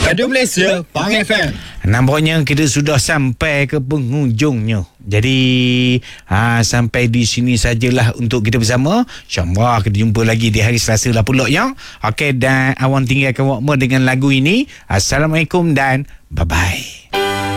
Radio Malaysia, Pang FM. Nampaknya kita sudah sampai ke penghujungnya. Jadi sampai di sini sajalah untuk kita bersama. InsyaAllah kita jumpa lagi di hari Selasa lah pula ya. Okey, dan awak tinggalkan wakmu dengan lagu ini. Assalamualaikum dan bye-bye.